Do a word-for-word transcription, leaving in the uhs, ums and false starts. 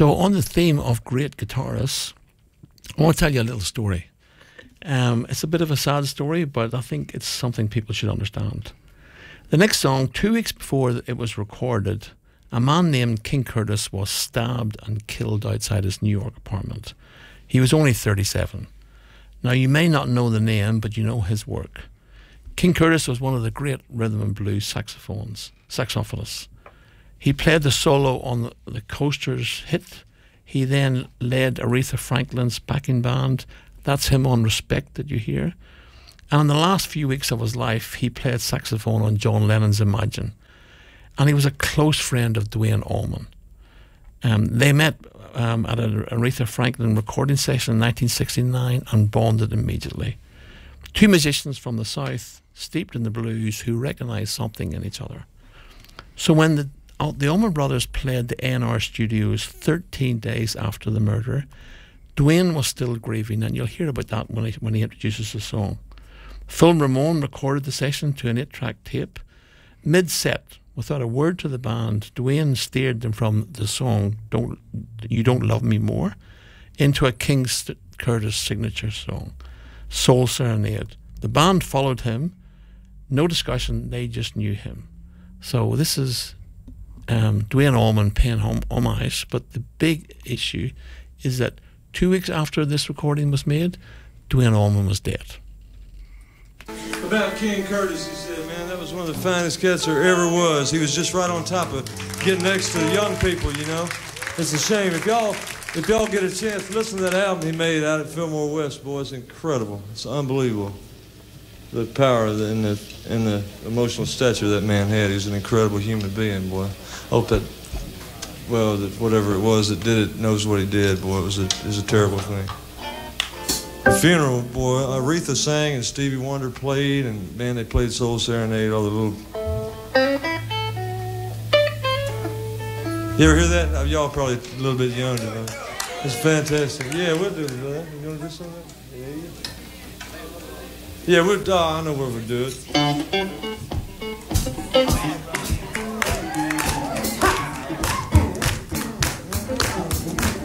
So on the theme of great guitarists, I want to tell you a little story. Um, it's a bit of a sad story, but I think it's something people should understand. The next song, two weeks before it was recorded, a man named King Curtis was stabbed and killed outside his New York apartment. He was only thirty-seven. Now, you may not know the name, but you know his work. King Curtis was one of the great rhythm and blues saxophones, saxophonists. He played the solo on the, the Coasters hit. He then led Aretha Franklin's backing band. That's him on Respect that you hear. And in the last few weeks of his life, he played saxophone on John Lennon's Imagine. And he was a close friend of Duane Allman. Um, they met um, at an Aretha Franklin recording session in nineteen sixty-nine and bonded immediately. Two musicians from the South, steeped in the blues, who recognised something in each other. So when the, uh, the Allman Brothers played the A and R Studios thirteen days after the murder, Duane was still grieving, and you'll hear about that when he, when he introduces the song. Phil Ramone recorded the session to an eight-track tape. Mid-set, without a word to the band, Duane steered them from the song "Don't You Don't Love Me More" into a King Curtis signature song, Soul Serenade. The band followed him. No discussion, they just knew him. So this is um, Duane Allman paying home homage, but the big issue is that two weeks after this recording was made, Duane Allman was dead. About King Curtis, he said, man, that was one of the finest cats there ever was. He was just right on top of getting next to the young people, you know. It's a shame. If y'all if y'all get a chance to listen to that album he made out at Fillmore West, boy, it's incredible. It's unbelievable. The power and the, and the emotional stature that man had. He was an incredible human being, boy. I hope that, well, that whatever it was that did it knows what he did, boy. It was a, it was a terrible thing. The funeral, boy, Aretha sang and Stevie Wonder played, and man, they played Soul Serenade, all the little... You ever hear that? Y'all probably a little bit younger, though. It's fantastic. Yeah, we'll do that. You want to do some of that? Yeah, yeah. Yeah, we'll, oh, I know where we'll do it.